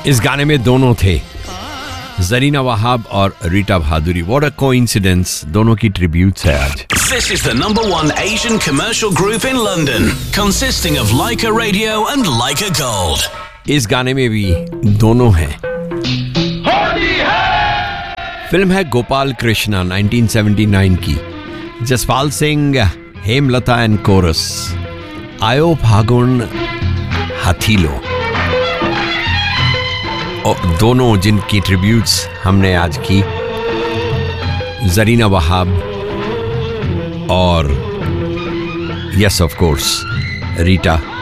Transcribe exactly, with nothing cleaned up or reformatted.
इस गाने में दोनों थे, जरीना वहाब और Rita Bhaduri. What a coincidence, दोनों की ट्रिब्यूट्स है आज. This is the number one Asian commercial group in London, consisting of Leica Radio and Leica Gold. इस गाने में भी दोनों हैं. फिल्म है Gopal Krishna nineteen seventy nine की. Jaspal Singh, Hemlata and coarse. आयो फागुन हथीलो. और दोनों जिनकी ट्रिब्यूट्स हमने आज की, जरीना वहाब और यस ऑफ कोर्स रीटा